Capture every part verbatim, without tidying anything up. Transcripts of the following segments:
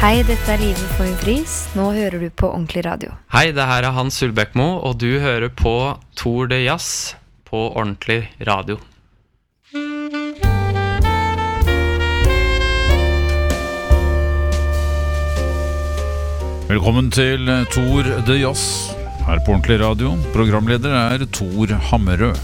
Hei, dette er Live for en pris. Nå hører du på Ordentlig Radio. Hei, det her er Hans Sulbekmo, og du hører på Tour de Jazz på Ordentlig Radio. Velkommen til Tour de Jazz her på Ordentlig Radio. Programleder er Tor Hammerød.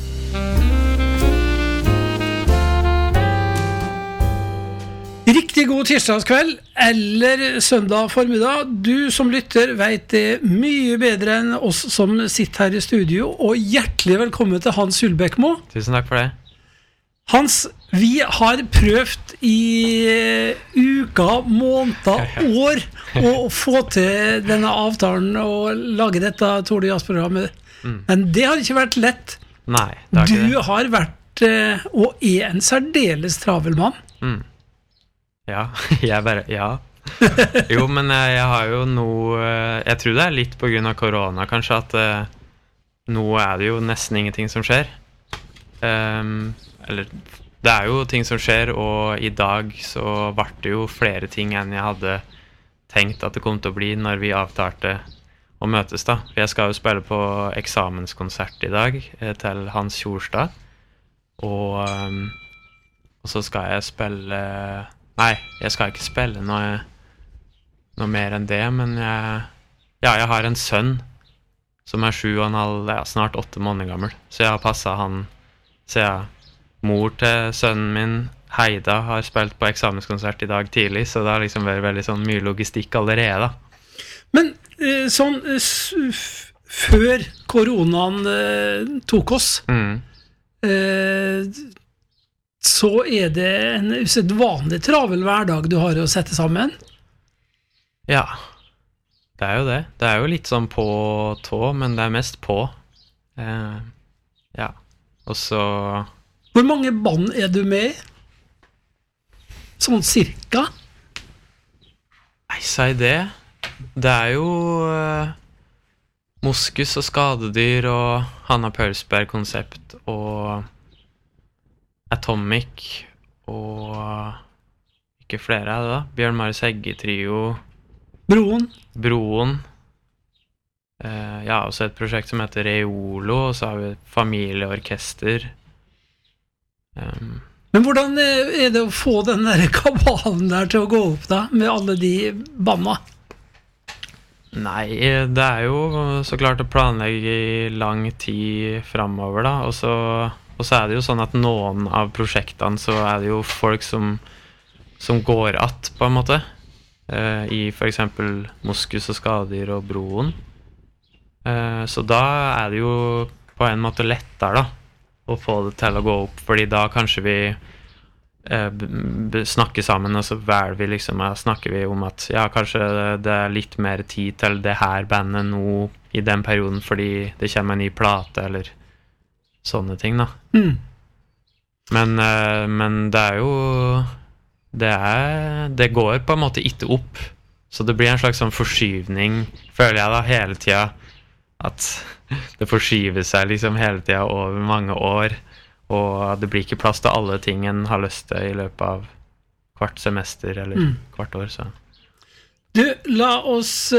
Riktig god tirsdagskveld eller søndag formiddag. Du som lytter vet det mye bedre enn oss som sitter her i studio, og hjertelig velkommen til Hans Sulbekmo. Tusen takk for det. Hans, vi har prøvd i uka, måneder, år å få til denne avtalen og lage dette Tour de Jazz-programmet. Mm. Men det har ikke vært lett. Nei, det har ikke det. Du har vært og er en særdeles travel mann. Mm. Ja, jeg bare, ja. Jo, men jeg, jeg har jo noe, jeg tror det er litt på grunn av korona kanskje, at uh, nå er det jo nesten ingenting som skjer. Um, eller, det er jo ting som skjer, og i dag så var det jo flere ting enn jeg hadde tenkt at det kom til å bli når vi avtalte å møtes da. For jeg skal jo spille på eksamenskonsert i dag eh, til Hans Tjorstad, og, um, og så skal jeg spille... Nei, jeg skal ikke spille noe, noe mer enn det, men jeg, ja, jeg har en sønn som er sju og en halv, ja, snart åtte måneder gammel. Så jeg har passet han, så jeg, mor til sønnen min, Heida, har spilt på eksamenskonsert i dag tidlig, så det har liksom vært veldig sånn mye logistikk allerede. Men eh, sånn, eh, f- før koronaen eh, tok oss, mm. eh, så er det en usedvanlig travel hverdag du har å sette sammen. Ja, det er jo det. Det er jo litt sånn på tå, men det er mest på. Eh, ja, og så... Hvor mange band er du med i? Sånn cirka? Nei, si det. Det er jo uh, Moskus og Skadedyr og Hanna Pølsberg-konsept og... Atomic og ikke flere er det da. Bjørn Marius Hegge-trio. Broen. Broen. Eh, ja, også et prosjekt som heter Reolo, og så har vi familieorkester. Um, Men hvordan er det å få den der kabalen der til å gå opp da, med alle de banda? Nei, det er jo så klart å planlegge i lang tid fremover da, og så... Og så er det jo sånn at noen av prosjektene så er det jo folk som, som går att på en måte. Eh, I for eksempel Moskus og Skadedyr og Broen. Eh, så da er det jo på en måte lettere da, å få det til å gå opp. Fordi da kanskje vi eh, b- b- snakker sammen, og så velger vi liksom, ja, snakker vi om at ja, kanskje det er litt mer tid til det her bandet nå i den perioden, fordi det kommer en ny plate, eller... sånne ting da. Mm. Men, uh, men det er jo det er det går på en måte ikke opp, så det blir en slags sånn forskyvning, føler jeg da, hele tiden, at det forskyver seg liksom hele tiden over mange år, og det blir ikke plass til alle ting en har lyst til i løpet av hvert semester eller mm. hvert år, så Du, la oss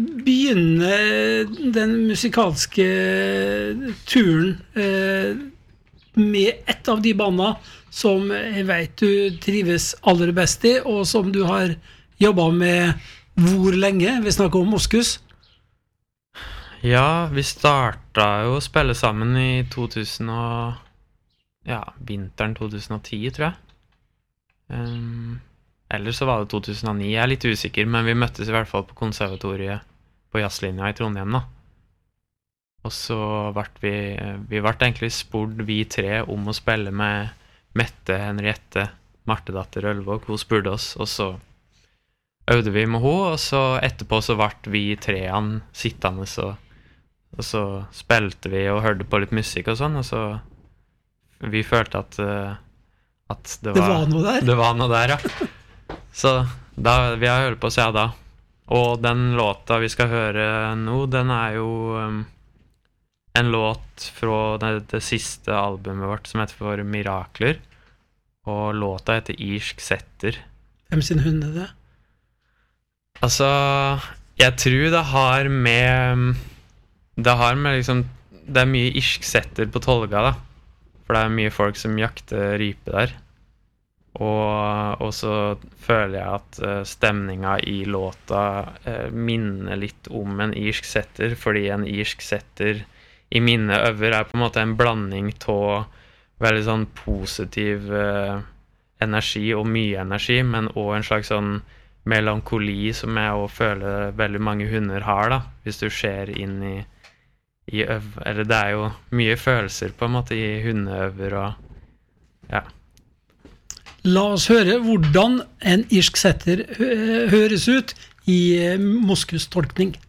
begynne den musikalske turen eh, med et av de banda som jeg vet du trives aller best i, og som du har jobbet med hvor lenge? Vi snakker om Moskus. Ja, vi startet jo å spille sammen i to tusen og... Ja, vinteren to tusen og ti, tror jeg. Um, Eller så var det to tusen og ni, jeg er litt usikker, men vi møttes i hvert fall på konservatoriet på jazzlinja i Trondheim da. Og så ble vi, vi ble egentlig spurt vi tre om å spille med Mette, Henriette, Martedatter Ølvåg. Hun spurte oss, og så øvde vi med henne, og så etterpå så ble vi treene sittende, så, og så spilte vi og hørte på litt musikk og sånn, og så vi følte at, at det, var, det var noe der. Det var noe der, ja. Så da, vi har hørt på seg da. Og den låta vi skal høre nå, den er jo um, en låt fra det, det siste albumet vårt som heter for Mirakler. Og låta heter Irsk Setter. Hvem sin hund er det? Altså, jeg tror det har med Det har med liksom Det er mye irsksetter på Tolga da. For det er mye folk som jakter rype der. Og, og så føler jeg at uh, stemninga i låta uh, minner litt om en irsk setter, fordi en irsk setter i mine øver er på en måte en blanding av veldig sånn positiv uh, energi og mye energi, men også en slags sånn melankoli som jeg også føler veldig mange hunder har da, hvis du ser inn i, i øv, eller det er jo mye følelser på en måte i hundeøver og ja. La oss høre hvordan en irsk setter høres ut i Moskus tolkning.